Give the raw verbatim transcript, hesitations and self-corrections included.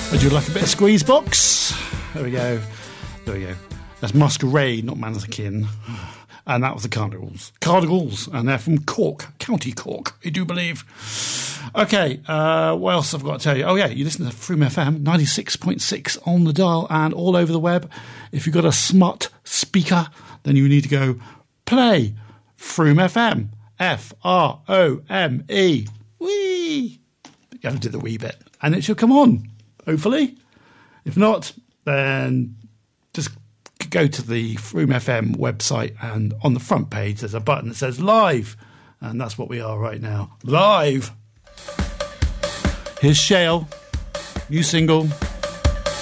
Would you like a bit of squeeze box? There we go. There we go. That's Masquerade, not Mannequin. And that was the Cardigals. Cardigals. And they're from Cork, County Cork, I do believe. Okay, uh, what else have I got to tell you? Oh, yeah, you listen to Froome F M, ninety-six point six on the dial and all over the web. If you've got a smart speaker, then you need to go play Froome F M. F R O M E. Wee! You have to do the wee bit. And it should come on, hopefully. If not, then just go to the Froome F M website, and on the front page there's a button that says live, and that's what we are right now. Live! Here's Shale, new single,